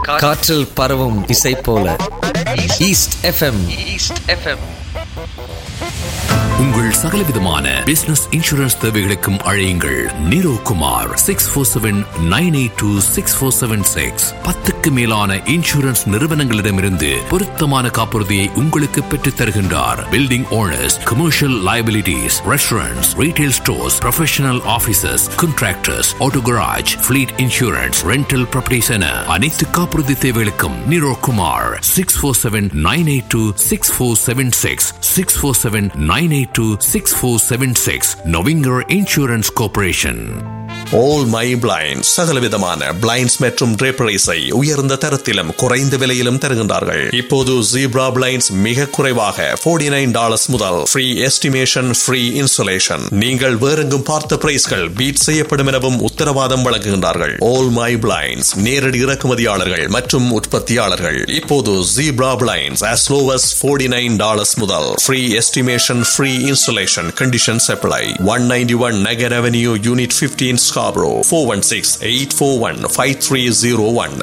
காற்றில் பரவும் இசை போல ஈஸ்ட் எஃப்எம். உங்கள் சகலவிதமான பிசினஸ் இன்சூரன்ஸ் தேவைகளுக்கும் அழையுங்கள் நீரோ குமார் 647-982-6476. 10க்கு மேலான இன்சூரன்ஸ் நிறுவனங்களிடமிருந்து பொருத்தமான காப்புறுதியை உங்களுக்கு பெற்றுத் தருகின்றார். Building owners, commercial liabilities, restaurants, retail stores, professional offices, contractors, auto garage, fleet insurance, rental properties என அனைத்து காப்புறுதி தேவைகளுக்கும் நீரோ Kumar 647-982-6476. 647-982-6476. Novinger Insurance Corporation. All My Blinds சகலவிதமான blinds மற்றும் draperies-ஐ உயர்ந்த தரத்திலும் குறைந்த விலையிலும் தருகின்றார்கள். இப்போது Zebra Blinds மிக குறைவாக $49 முதல் free estimation, free installation. நீங்கள் வேறெங்கும் பார்த்த பிரைஸ்கள் பீட் செய்யப்படும் எனவும் உத்தரவாதம் வழங்குகின்றார்கள். All My Blinds நேரடி இறக்குமதியாளர்கள் மற்றும் உற்பத்தியாளர்கள். இப்போது Zebra Blinds as low as $49 முதல் free estimation, free installation. Conditions apply. 191 Nagar Avenue, Unit 15, Scarborough. 416-841-5301.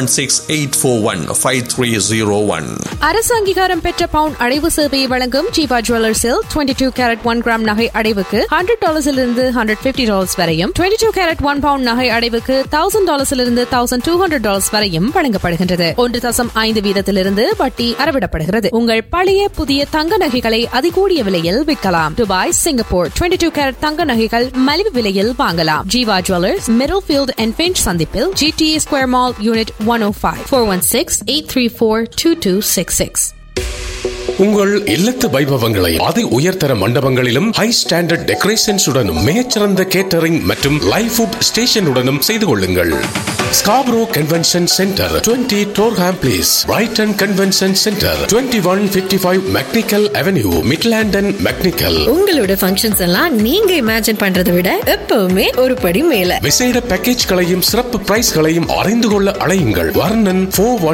416-841-5301. அரசு அங்கீகாரம் பெற்ற பவுன் அடைவு சேவையை வழங்கும் ஜீவா ஜுவல்லர்ஸில் 22 கேரட் 1 கிராம் நகை அடைவுக்கு $100 $150 வரையும், 22 கேரட் 1 பவுண்ட் நகை அடைவுக்கு $1,000 $1,200 வரையும் வழங்கப்படுகின்றது. 1.5 வீதத்திலிருந்து வட்டி அறவிடப்படுகிறது. உங்கள் பழைய புதிய தங்க நகைகளை அதிகூடிய விலையில் விற்கலாம். துபாய், சிங்கப்பூர் 22 கேரட் தங்க நகைகள் மலிவு விலையில் வாங்கலாம். Jeeva jewellers, Middlefield and pinch சந்திப்பில், GTA ஸ்கொயர் மால், யூனிட் 105. 416-834-2266. உங்கள் இல்லத்து வைபவங்களை அதி உயர்தர மண்டபங்களிலும் ஹை ஸ்டாண்டர்ட் டெக்கரேஷன்ஸ் உடனும் மிகச்சிறந்த கேட்டரிங் மற்றும் லைவ் ஃபுட் ஸ்டேஷனுடனும் செய்து கொள்ளுங்கள். Scarborough convention centre, 20 Durham place, Brayton convention centre, 2155 mechanical avenue, மிட்லாண்டன் mechanical. உங்களோட ஃபங்க்ஷன்ஸ் எல்லாம் நீங்க இமேஜின் பண்றதை விட எப்பவுமே ஒரு படி மேல. விசேட பேக்கேஜ்களையும் சிறப்பு பிரைஸ்களையும் அறிந்து கொள்ள அழையுங்கள். வர்ணன்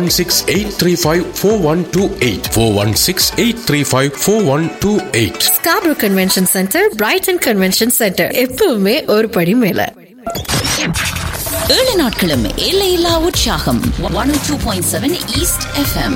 416-835-4128. 416-835-4128. Scarborough convention centre, Brayton convention centre, எப்பவுமே ஒரு படி மேல. 7 நாட்களும் எல்லையில்லா உற்சாகம். 102.7 east FM.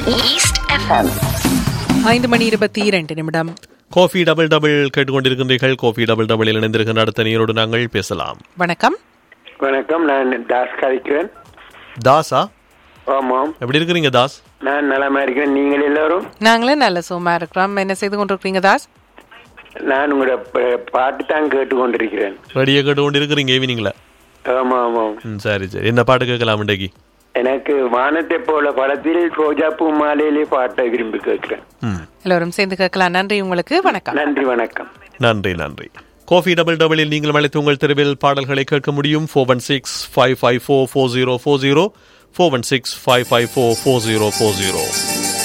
5:22 coffee double double கேட்டுக்கொண்டிருக்கின்றீர்கள். காஃபி டபுள் டபுளில் இணைந்திருக்கின்ற அடுத்த நீரோடு நாங்கள் பேசலாம். வணக்கம். வணக்கம், நான் தாஸ் கழிக்கிறேன். தாஸா? ஆமாம். எப்படி இருக்கிறீங்க தாஸ்? நான் நலமா இருக்கிறேன். நீங்கள் எல்லாரும்? நாங்களே நல்ல சும்மா இருக்கிறோம். என்ன செய்து கொண்டிருக்கீங்க தாஸ்? நான் உங்களோட பாட்டு தான் கேட்டுக்கொண்டிருக்கிறேன். ரெடியா கேட்டுக்கொண்டிருக்கிறீங்க ஈவினிங்ல? ஆமா ஆமாம். சரி சரி, என்ன பாட்டு கேட்கலாம் இன்றைக்கு? எனக்கு வானத்தை போல படத்தில் ரோஜா பூ மாலையிலே பாட்டை விரும்பி கேட்கிறேன். எல்லோரும் சேர்ந்து கேட்கலாம். நன்றி உங்களுக்கு. வணக்கம். நன்றி, வணக்கம். நன்றி நன்றி. காஃபி டபுள் டபுளில் நீங்கள் அழைத்து உங்கள் தெருவில் பாடல்களை கேட்க முடியும். 416-554-4040, 416-554-4040.